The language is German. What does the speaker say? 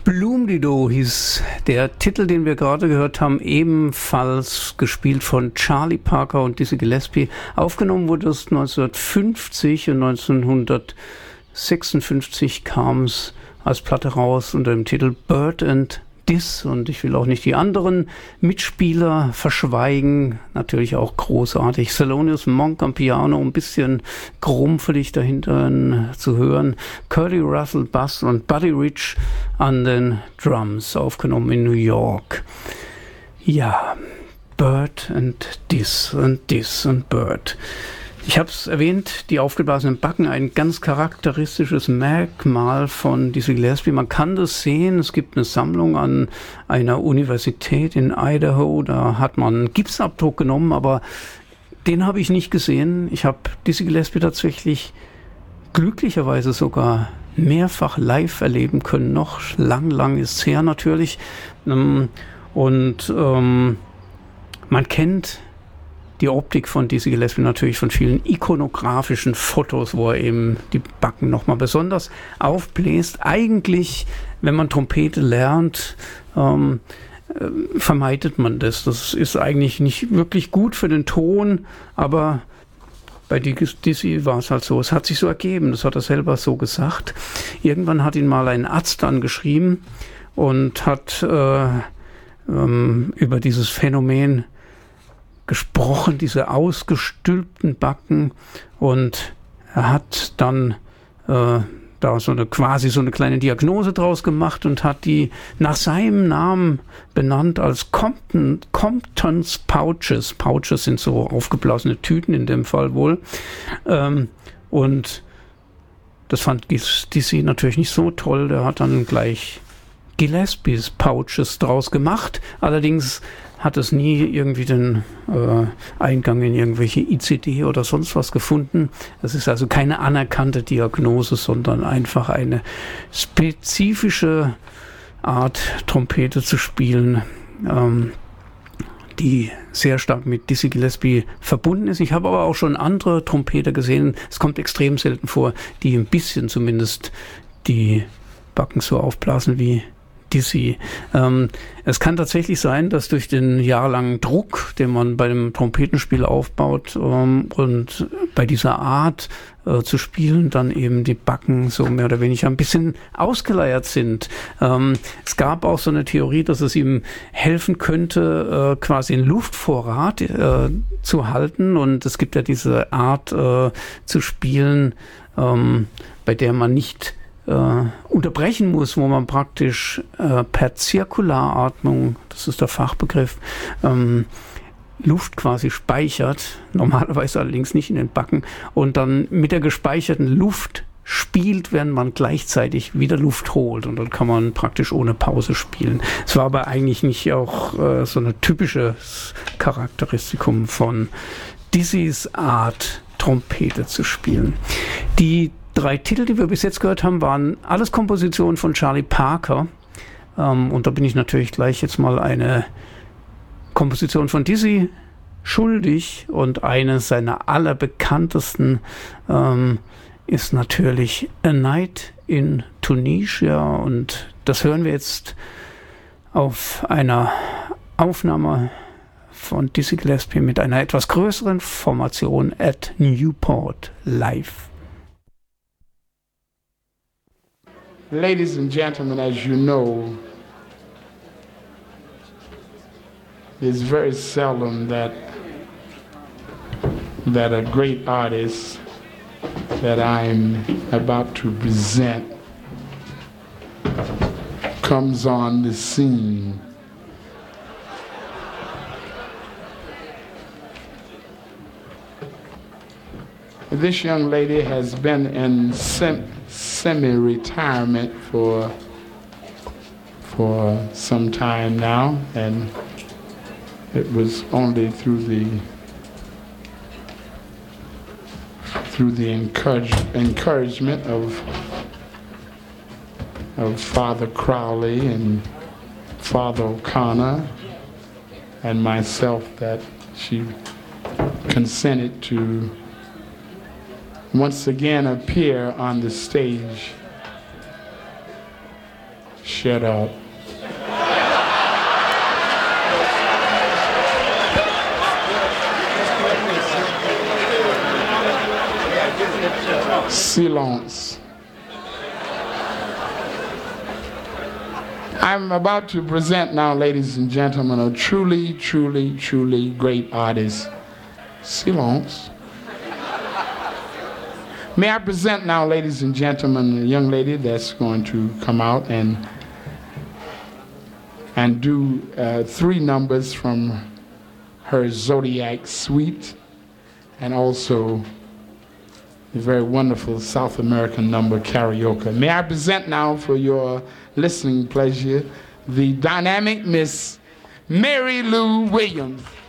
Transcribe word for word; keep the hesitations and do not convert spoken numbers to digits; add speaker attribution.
Speaker 1: Bloom-Di-Do hieß der Titel, den wir gerade gehört haben, ebenfalls gespielt von Charlie Parker und Dizzy Gillespie. Aufgenommen wurde es neunzehnhundertfünfzig und neunzehnhundertsechsundfünfzig kam es als Platte raus unter dem Titel Bird and Diss, und ich will auch nicht die anderen Mitspieler verschweigen, natürlich auch großartig. Thelonious Monk am Piano, ein bisschen grumpfelig dahinter zu hören. Curly Russell Bass und Buddy Rich an den Drums, aufgenommen in New York. Ja, Bird and Diss und Diss und Bird. Ich habe es erwähnt, die aufgeblasenen Backen, ein ganz charakteristisches Merkmal von Dizzy Gillespie. Man kann das sehen, es gibt eine Sammlung an einer Universität in Idaho, da hat man einen Gipsabdruck genommen, aber den habe ich nicht gesehen. Ich habe Dizzy Gillespie tatsächlich glücklicherweise sogar mehrfach live erleben können, noch lang, lang ist es her natürlich. Und ähm, man kennt die Optik von Dizzy Gillespie natürlich von vielen ikonografischen Fotos, wo er eben die Backen nochmal besonders aufbläst. Eigentlich, wenn man Trompete lernt, ähm, äh, vermeidet man das. Das ist eigentlich nicht wirklich gut für den Ton, aber bei Dizzy war es halt so. Es hat sich so ergeben, das hat er selber so gesagt. Irgendwann hat ihn mal ein Arzt angeschrieben und hat äh, ähm, über dieses Phänomen gesprochen, diese ausgestülpten Backen, und er hat dann äh, da so eine quasi so eine kleine Diagnose draus gemacht und hat die nach seinem Namen benannt als Compton, Compton's Pouches. Pouches sind so aufgeblasene Tüten in dem Fall wohl. Ähm, und das fand Dizzy natürlich nicht so toll. Der hat dann gleich Gillespies Pouches draus gemacht. Allerdings hat es nie irgendwie den äh, Eingang in irgendwelche I C D oder sonst was gefunden. Das ist also keine anerkannte Diagnose, sondern einfach eine spezifische Art, Trompete zu spielen, ähm, die sehr stark mit Dizzy Gillespie verbunden ist. Ich habe aber auch schon andere Trompeter gesehen, es kommt extrem selten vor, die ein bisschen zumindest die Backen so aufblasen wie Dizzy. Ähm, es kann tatsächlich sein, dass durch den jahrelangen Druck, den man bei dem Trompetenspiel aufbaut, ähm, und bei dieser Art äh, zu spielen, dann eben die Backen so mehr oder weniger ein bisschen ausgeleiert sind. Ähm, es gab auch so eine Theorie, dass es ihm helfen könnte, äh, quasi einen Luftvorrat äh, zu halten, und es gibt ja diese Art äh, zu spielen, ähm, bei der man nicht Uh, unterbrechen muss, wo man praktisch uh, per Zirkularatmung, das ist der Fachbegriff, ähm, Luft quasi speichert, normalerweise allerdings nicht in den Backen, und dann mit der gespeicherten Luft spielt, während man gleichzeitig wieder Luft holt, und dann kann man praktisch ohne Pause spielen. Es war aber eigentlich nicht auch uh, so eine typische Charakteristikum von Dizzys Art, Trompete zu spielen. Die drei Titel, die wir bis jetzt gehört haben, waren alles Kompositionen von Charlie Parker. Ähm, und da bin ich natürlich gleich jetzt mal eine Komposition von Dizzy schuldig. Und eine seiner allerbekanntesten ähm, ist natürlich A Night in Tunisia. Und das hören wir jetzt auf einer Aufnahme von Dizzy Gillespie mit einer etwas größeren Formation at Newport Live.
Speaker 2: Ladies and gentlemen, as you know, it's very seldom that that a great artist that I'm about to present comes on the scene. This young lady has been in sem- semi-retirement for for some time now, and it was only through the through the encourage, encouragement of of Father Crowley and Father O'Connor and myself that she consented to once again appear on the stage. Shut up. Silence. I'm about to present now, ladies and gentlemen, a truly, truly, truly great artist. Silence. May I present now, ladies and gentlemen, a young lady that's going to come out and and do uh, three numbers from her Zodiac Suite, and also a very wonderful South American number, Karaoke. May I present now, for your listening pleasure, the dynamic Miss Mary Lou Williams.